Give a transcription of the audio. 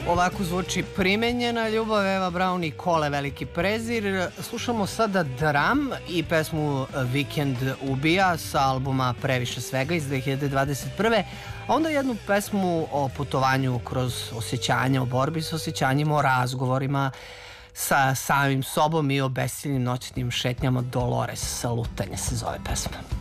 Ovako zvuči Primenjena ljubav, Eva Braun i Kole Veliki prezir. Slušamo sada Dram i pesmu Vikend ubija sa albuma Previše svega iz 2021. A onda jednu pesmu o putovanju kroz osjećanja, o borbi sa osjećanjima, o razgovorima sa samim sobom i o besiljnim noćnim šetnjama. Dolores, Lutanje se zove pesma.